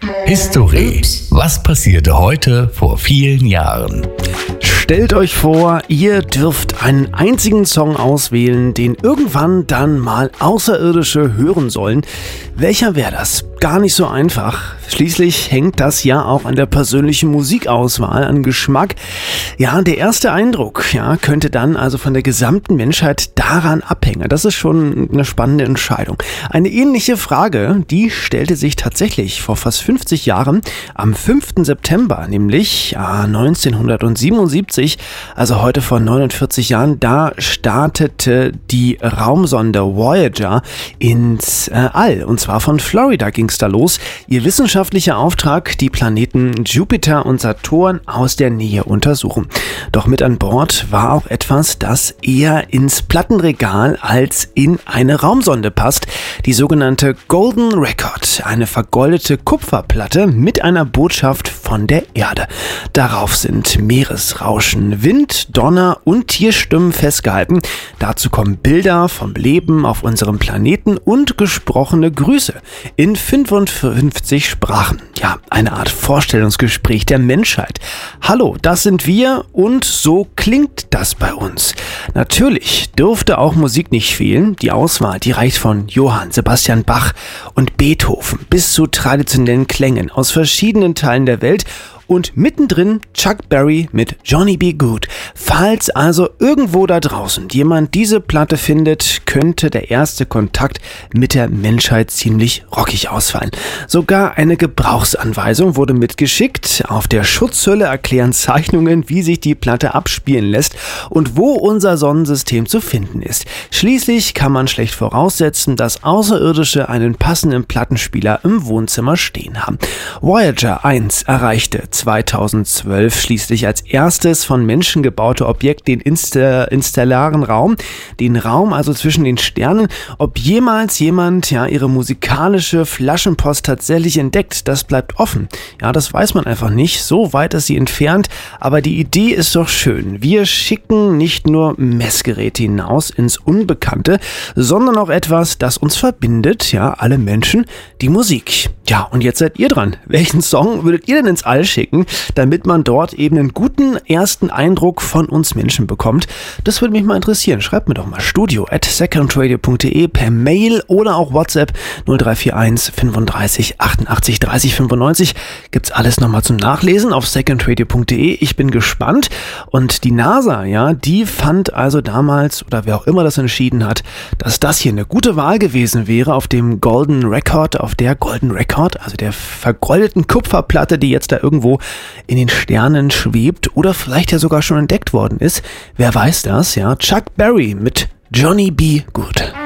History. Was passierte heute vor vielen Jahren? Stellt euch vor, ihr dürft einen einzigen Song auswählen, den irgendwann dann mal Außerirdische hören sollen. Welcher wäre das? Gar nicht so einfach. Schließlich hängt das ja auch an der persönlichen Musikauswahl, an Geschmack. Ja, der erste Eindruck, könnte dann also von der gesamten Menschheit daran abhängen. Das ist schon eine spannende Entscheidung. Eine ähnliche Frage, die stellte sich tatsächlich vor fast 50 Jahren, am 5. September, nämlich 1977, also heute vor 49 Jahren, da startete die Raumsonde Voyager ins All. Und zwar von Florida ging es da los. Ihr wissenschaftlicher Auftrag, die Planeten Jupiter und Saturn aus der Nähe untersuchen. Doch mit an Bord war auch etwas, das eher ins Plattenregal als in eine Raumsonde passt. Die sogenannte Golden Record, eine vergoldete Kupferplatte mit einer Botschaft von der Erde. Darauf sind Meeresrauschen, Wind, Donner und Tierstimmen festgehalten. Dazu kommen Bilder vom Leben auf unserem Planeten und gesprochene Grüße in 55 Sprachen. Ja, eine Art Vorstellungsgespräch der Menschheit. Hallo, das sind wir und so klingt das bei uns. Natürlich dürfte auch Musik nicht fehlen. Die Auswahl, die reicht von Johann Sebastian Bach und Beethoven bis zu traditionellen Klängen aus verschiedenen Teilen der Welt. Und mittendrin Chuck Berry mit Johnny B. Good. Falls also irgendwo da draußen jemand diese Platte findet, könnte der erste Kontakt mit der Menschheit ziemlich rockig ausfallen. Sogar eine Gebrauchsanweisung wurde mitgeschickt. Auf der Schutzhülle erklären Zeichnungen, wie sich die Platte abspielen lässt und wo unser Sonnensystem zu finden ist. Schließlich kann man schlecht voraussetzen, dass Außerirdische einen passenden Plattenspieler im Wohnzimmer stehen haben. Voyager 1 erreichte 2012 schließlich als erstes von Menschen gebaute Objekt den interstellaren Raum, den Raum also zwischen den Sternen. Ob jemals jemand ihre musikalische Flaschenpost tatsächlich entdeckt, das bleibt offen. Ja, das weiß man einfach nicht, so weit ist sie entfernt, aber die Idee ist doch schön. Wir schicken nicht nur Messgeräte hinaus ins Unbekannte, sondern auch etwas, das uns verbindet, alle Menschen, die Musik. Ja, und jetzt seid ihr dran. Welchen Song würdet ihr denn ins All schicken, damit man dort eben einen guten ersten Eindruck von uns Menschen bekommt? Das würde mich mal interessieren. Schreibt mir doch mal studio@secondradio.de per Mail oder auch WhatsApp 0341 35 88 30 95. Gibt's alles nochmal zum Nachlesen auf secondradio.de. Ich bin gespannt. Und die NASA, die fand also damals, oder wer auch immer das entschieden hat, dass das hier eine gute Wahl gewesen wäre auf dem Golden Record, auf der Golden Record, also der vergoldeten Kupferplatte, die jetzt da irgendwo in den Sternen schwebt oder vielleicht ja sogar schon entdeckt worden ist. Wer weiß das, Chuck Berry mit Johnny B. Good.